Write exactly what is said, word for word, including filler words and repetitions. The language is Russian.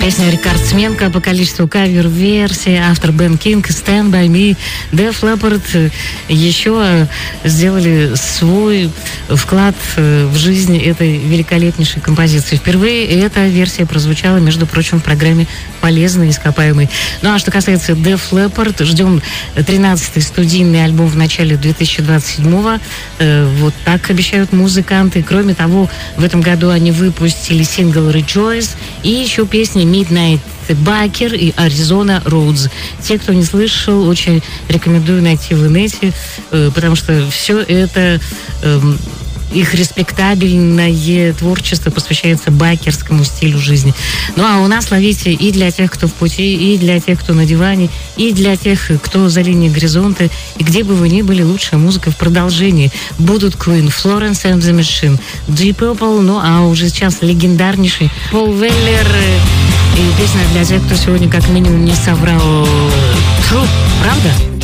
Песня рекордсменка по количеству кавер-версий. Автор Бен Кинг, Stand By Me. Def Leppard еще сделали свой вклад в жизнь этой великолепнейшей композиции. Впервые эта версия прозвучала, между прочим, в программе «Полезный ископаемый». Ну а что касается Def Leppard, ждем тринадцатый студийный альбом в начале две тысячи двадцать седьмого. Вот так обещают музыканты. Кроме того, в этом году они выпустили сингл «Rejoice» и еще песни Midnight Biker и Arizona Roads. Те, кто не слышал, очень рекомендую найти в инете, потому что все это, их респектабельное творчество посвящается байкерскому стилю жизни. Ну а у нас ловите и для тех, кто в пути, и для тех, кто на диване, и для тех, кто за линией горизонта. И где бы вы ни были, лучшая музыка в продолжении. Будут Queen, Florence and the Machine, Deep Purple, ну а уже сейчас легендарнейший Пол Веллер. И песня для тех, кто сегодня как минимум не соврал. True, правда?